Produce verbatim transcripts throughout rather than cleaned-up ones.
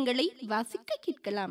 கடிதங்களை வாசிக்க கேட்கலாம்.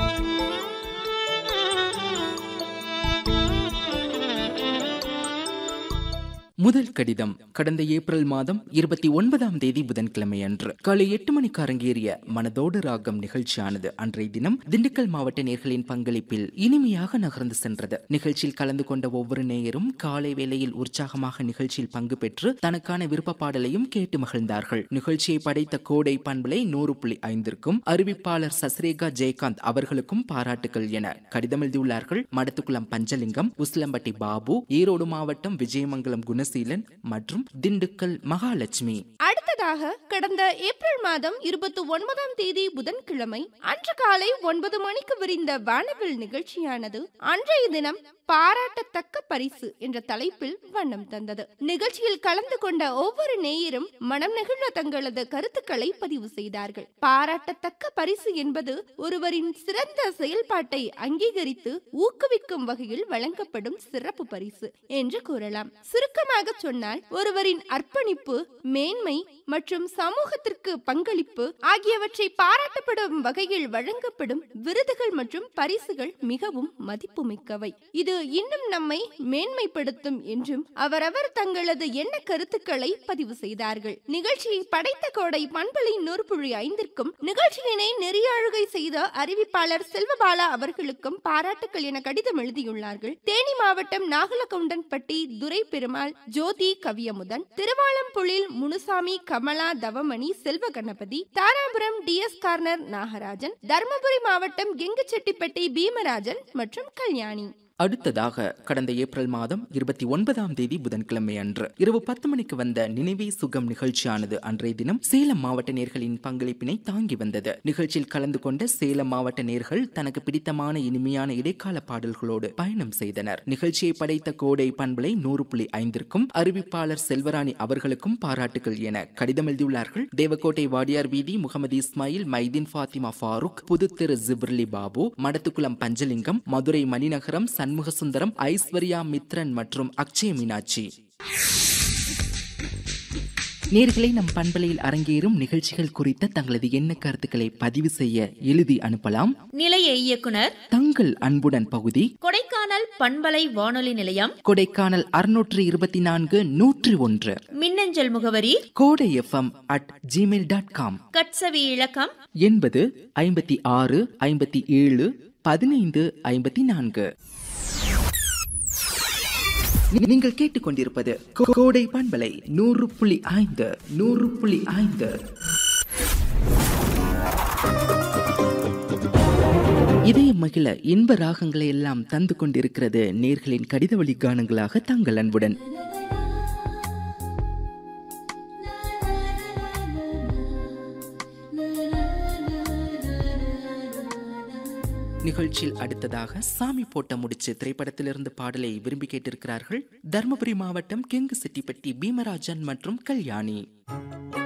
முதல் கடிதம் கடந்த ஏப்ரல் மாதம் இருபத்தி ஒன்பதாம் தேதி புதன்கிழமை அன்று காலை எட்டு மணிக்கு அரங்கேறிய மனதோடு ராகம் நிகழ்ச்சியானது அன்றைய தினம் திண்டுக்கல் மாவட்ட நேயர்களின் பங்களிப்பில் இனிமையாக நகர்ந்து சென்றது. நிகழ்ச்சியில் கலந்து கொண்ட ஒவ்வொரு நேயரும் காலை வேளையில் உற்சாகமாக நிகழ்ச்சியில் பங்கு பெற்று தனக்கான விருப்ப பாடலையும் கேட்டு மகிழ்ந்தார்கள். நிகழ்ச்சியை படைத்த கோடை பண்பலை நூறு புள்ளி ஐந்திற்கும் அறிவிப்பாளர் சஸ்ரேகா ஜெயகாந்த் அவர்களுக்கும் பாராட்டுகள் என கடிதம் எழுதியுள்ளார்கள். மடத்துக்குளம் பஞ்சலிங்கம், உஸ்லம்பட்டி பாபு, ஈரோடு மாவட்டம் விஜயமங்கலம் குண மற்றும் திண்டுக்கல் மகாலட்சுமி. அடுத்ததாக கடந்த ஏப்ரல் மாதம் இருபத்தி ஒன்பதாம் தேதி புதன்கிழமை அன்று காலை ஒன்பது மணிக்கு விரிந்த வானவில் நிகழ்ச்சியானது அன்றைய தினம் பாராட்டத்தக்க பரிசு என்ற தலைப்பில் வண்ணம் தந்தது. நிகழ்ச்சியில் கலந்து கொண்ட ஒவ்வொரு நேயரும் மனம் நெகிழ தங்களது கருத்துக்களை பதிவு செய்தார்கள். பாராட்டத்தக்க பரிசு என்பது ஒருவரின் சிறந்த செயல்பாட்டை அங்கீகரித்து ஊக்குவிக்கும் வகையில் வழங்கப்படும் சிறப்பு பரிசு என்று கூறலாம். சுருக்கமாக சொன்னால் ஒருவரின் அர்ப்பணிப்பு, மேன்மை மற்றும் சமூகத்திற்கு பங்களிப்பு ஆகியவற்றை பாராட்டப்படும் வகையில் வழங்கப்படும் விருதுகள் மற்றும் பரிசுகள் மிகவும் மதிப்புமிக்கவை. இது இன்னும் நம்மை மேன்மைப்படுத்தும் என்றும் அவரவர் தங்களது எண்ண கருத்துக்களை பதிவு செய்தார்கள். நிகழ்ச்சியை படைத்த கோடை பண்பலை நூறு புள்ளி ஐந்திற்கும் நிகழ்ச்சியினை நெறியாழுகை செய்த அறிவிப்பாளர் செல்வபாலா அவர்களுக்கும் பாராட்டுக்கள் என கடிதம் எழுதியுள்ளார்கள். தேனி மாவட்டம் நாகலகவுண்டன்பட்டி துரை பெருமாள், ஜோதி Kaviyamudhan, திருவாளம்புலில் Munusamy, Kamala, Thavamani, Selva Ganapathi, Dharapuram D S corner Nagarajan, Dharmapuri மாவட்டம் கெங்குச்செட்டிப்பட்டி பீமராஜன் மற்றும் கல்யாணி. அடுத்ததாக கடந்த ஏப்ரல் மாதம் இருபத்தி ஒன்பதாம் தேதி புதன்கிழமை அன்று இரவு பத்து மணிக்கு வந்த நினைவே சுகம் நிகழ்ச்சியானது அன்றைய தினம் சேலம் மாவட்ட நேயர்களின் பங்களிப்பினை தாங்கி வந்தது. நிகழ்ச்சியில் கலந்து கொண்ட சேலம் மாவட்ட நேயர்கள் தனக்கு பிடித்தமான இனிமையான இடைக்கால பாடல்களோடு பயணம் செய்தனர். நிகழ்ச்சியை படைத்த கோடை பண்பலை நூறு புள்ளி ஐந்திற்கும் அறிவிப்பாளர் செல்வராணி அவர்களுக்கும் பாராட்டுகள் என கடிதம் எழுதியுள்ளார்கள். தேவக்கோட்டை வாடியார் வீதி முகமது இஸ்மாயில், மைதீன் ஃபாத்திமா ஃபாரூக், புதுத்திரு ஜிப்ரலி பாபு, மடத்துக்குளம் பஞ்சலிங்கம், மதுரை மணிநகரம் சண்முகசுந்தரம், ஐஸ்வர்யா மித்ரன் மற்றும் அக்ஷய மீனாட்சி. நேர்களை நம் பண்பலையில் அரங்கேறும் நிகழ்ச்சிகள் குறித்த தங்களது எண்ண கருத்துக்களை பதிவு செய்ய எழுதி அனுப்பலாம். நிலைய இயக்குனர் தங்கள் அன்புடன் பகுதி, கொடைக்கானல் பண்பலை வானொலி நிலையம், கொடைக்கானல் அறுநூற்று இருபத்தி நான்கு நூற்றி ஒன்று. மின்னஞ்சல் முகவரி கோடை FM at Gmail dot com. கட்சவி இலக்கம் எண்பது ஐம்பத்தி ஆறு ஐம்பத்தி ஏழு பதினைந்து ஐம்பத்தி நான்கு. நீங்கள் கேட்டுக்கொண்டிருப்பது கோடை பண்பலை நூறு புள்ளி ஐந்து நூறு புள்ளி ஐந்து. இதய மகிழ இன்ப ராகங்களை எல்லாம் தந்து கொண்டிருக்கிறது நேர்களின் கடித வழி கானங்களாக தங்கள் அன்புடன். நிகழ்ச்சியில் அடுத்ததாக சாமி போட்ட முடிச்சு திரைப்படத்திலிருந்து பாடலை விரும்பி கேட்டிருக்கிறார்கள் தர்மபுரி மாவட்டம் கெங்குசெட்டிப்பட்டி பீமராஜன் மற்றும் கல்யாணி.